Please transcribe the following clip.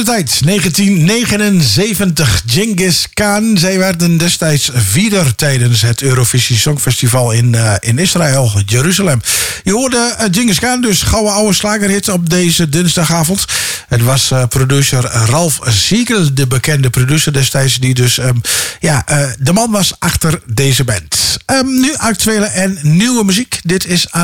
tijd, 1979. Genghis Khan. Zij werden destijds vierde tijdens het Eurovisie Songfestival in Israël, Jeruzalem. Je hoorde Genghis Khan, dus gouden oude slagerhit op deze dinsdagavond. Het was producer Ralf Siegel, de bekende producer destijds, die dus de man was achter deze band. Nu actuele en nieuwe muziek. Dit is